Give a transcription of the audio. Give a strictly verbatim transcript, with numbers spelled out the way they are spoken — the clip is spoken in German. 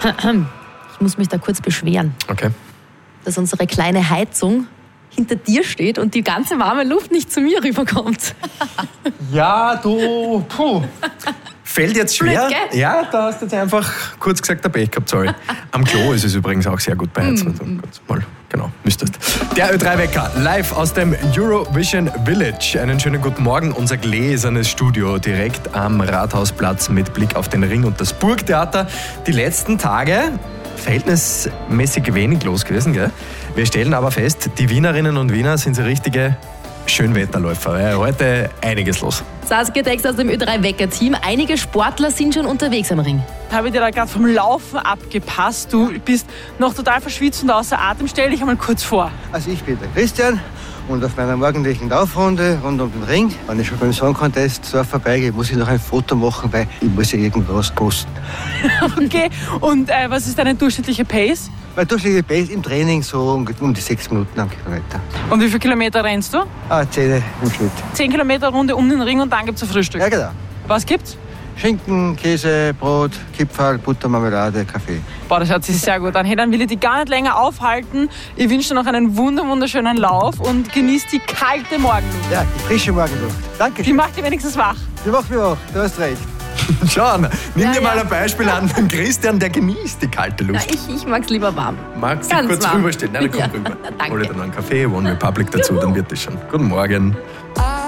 Ich muss mich da kurz beschweren. Okay. Dass unsere kleine Heizung hinter dir steht und die ganze warme Luft nicht zu mir rüberkommt. Ja, du, puh. Fällt jetzt schwer. Blöd, gell? Ja, da hast du jetzt einfach kurz gesagt, der Pech gehabt, sorry. Am Klo ist es übrigens auch sehr gut beheizt. Also, kurz mal, genau, müsstest. Der Ö drei Wecker, live aus dem Eurovision Village. Einen schönen guten Morgen, unser gläsernes Studio direkt am Rathausplatz mit Blick auf den Ring und das Burgtheater. Die letzten Tage verhältnismäßig wenig los gewesen, gell? Wir stellen aber fest, die Wienerinnen und Wiener sind so richtige Schönwetterläufer. Ja, heute einiges los. Saskia Tex aus dem Ö drei Wecker-Team. Einige Sportler sind schon unterwegs am Ring. Habe ich dir da gerade vom Laufen abgepasst. Du bist noch total verschwitzt und außer Atem. Stell dich einmal kurz vor. Also ich bin der Christian und auf meiner morgendlichen Laufrunde rund um den Ring, wenn ich schon beim Song Contest so vorbeigehe, muss ich noch ein Foto machen, weil ich muss ja irgendwas posten. Okay, und äh, was ist deine durchschnittliche Pace? Mein durchschnittliche Pace im Training so um die sechs Minuten am Kilometer. Und wie viele Kilometer rennst du? Ah, zehn im Schnitt. Zehn Kilometer Runde um den Ring und dann gibt's ein Frühstück. Ja, genau. Was gibt's? Schinken, Käse, Brot, Kipferl, Butter, Marmelade, Kaffee. Boah, das hört sich sehr gut an. Hey, dann will ich dich gar nicht länger aufhalten. Ich wünsche dir noch einen wunder wunderschönen Lauf und genieß die kalte Morgenluft. Ja, die frische Morgenluft. Danke Die schön. macht dich wenigstens wach. Die macht mich auch. Du hast recht. Schau, nimm Ja, dir mal ja. ein Beispiel an den Christian, der genießt die kalte Na, Luft. ich, ich mag's lieber warm. Magst du Ganz kurz warm. rüberstehen? Nein, dann komm Ja, rüber. danke. Hol dir dann noch einen Kaffee, One Republic dazu, dann wird das schon. Guten Morgen.